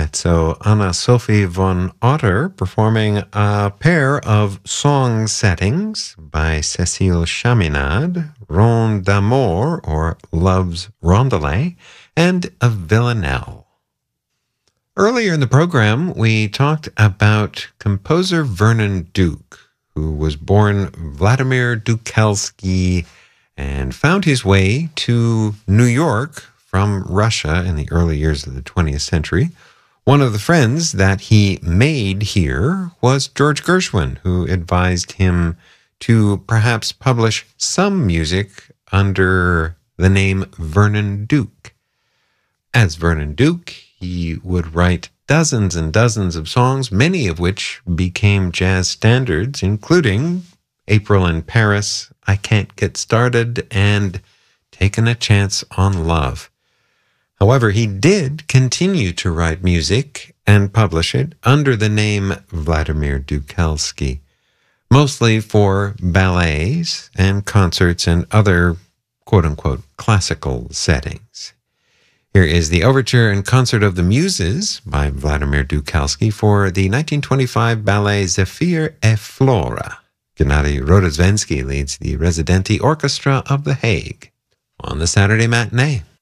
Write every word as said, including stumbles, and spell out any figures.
mezzo Anna-Sophie von Otter performing a pair of song settings by Cécile Chaminade, Ronde d'amour, or Love's Rondelay, and a Villanelle. Earlier in the program, we talked about composer Vernon Duke, who was born Vladimir Dukelsky and found his way to New York from Russia in the early years of the twentieth century. One of the friends that he made here was George Gershwin, who advised him to perhaps publish some music under the name Vernon Duke. As Vernon Duke, he would write dozens and dozens of songs, many of which became jazz standards, including April in Paris, I Can't Get Started, and Taking a Chance on Love. However, he did continue to write music and publish it under the name Vladimir Dukelsky, mostly for ballets and concerts and other quote-unquote classical settings. Here is the Overture and Concert of the Muses by Vladimir Dukelsky for the nineteen twenty-five ballet Zephyr et Flora. Gennady Rodozhvensky leads the Residenti Orchestra of The Hague on the Saturday Matinee.